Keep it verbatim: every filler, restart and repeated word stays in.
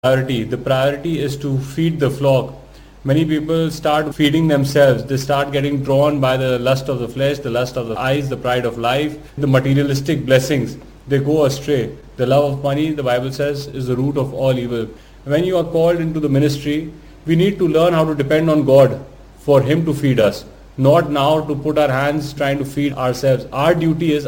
priority. The priority is to feed the flock. Many people start feeding themselves. They start getting drawn by the lust of the flesh, the lust of the eyes, the pride of life, the materialistic blessings. They go astray. The love of money, the Bible says, is the root of all evil. When you are called into the ministry, we need to learn how to depend on God for Him to feed us. Not now to put our hands trying to feed ourselves. Our duty is